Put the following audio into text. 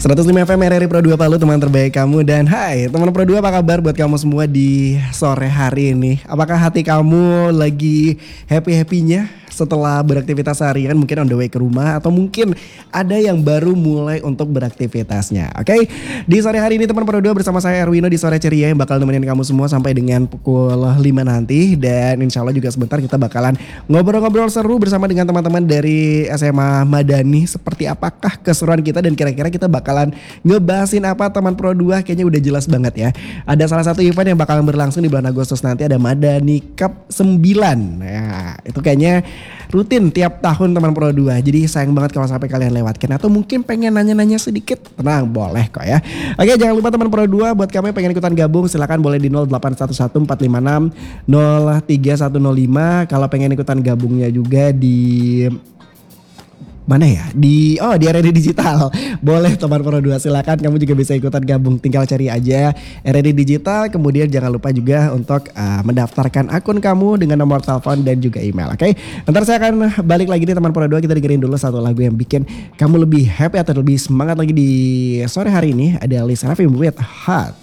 105 FM RRI Pro 2 Palu, teman terbaik kamu. Dan hai teman Pro 2, apa kabar buat kamu semua di sore hari ini? Apakah hati kamu lagi happy-happynya setelah beraktivitas harian, mungkin on the way ke rumah, atau mungkin ada yang baru mulai untuk beraktivitasnya? Oke, di sore hari ini teman Pro 2 bersama saya Erwino di Sore Ceria yang bakal nemenin kamu semua sampai dengan pukul 5 nanti. Dan insya Allah juga sebentar kita bakalan ngobrol-ngobrol seru bersama dengan teman-teman dari SMA Madani. Seperti apakah keseruan kita dan kira-kira kita bakalan ngebahasin apa teman Pro 2? Kayaknya udah jelas banget ya. Ada salah satu event yang bakalan berlangsung di bulan Agustus nanti, ada Madani Cup 9. Ya, itu kayaknya rutin tiap tahun teman Pro 2. Jadi sayang banget kalau sampai kalian lewatkan, atau mungkin pengen nanya-nanya sedikit, tenang, boleh kok ya. Oke, jangan lupa teman Pro 2, buat kamu yang pengen ikutan gabung silakan boleh di 0811 456 03105. Kalau pengen ikutan gabungnya juga di mana ya? Di RRI Digital. Boleh teman Pro 2, silakan kamu juga bisa ikutan gabung. Tinggal cari aja RRI Digital, kemudian jangan lupa juga untuk mendaftarkan akun kamu dengan nomor telepon dan juga email. Oke. Ntar saya akan balik lagi nih teman Pro 2, kita dengerin dulu satu lagu yang bikin kamu lebih happy atau lebih semangat lagi di sore hari ini. Ada Lisa Raffi with Hot.